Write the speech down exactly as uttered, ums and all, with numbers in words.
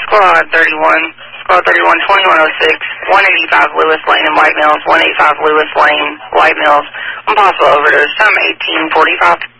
Squad thirty-one, Squad thirty-one, twenty-one oh six, one eighty-five Lewis Lane in White Mills, one eighty-five Lewis Lane, White Mills. On possible overdose, time eighteen forty-five.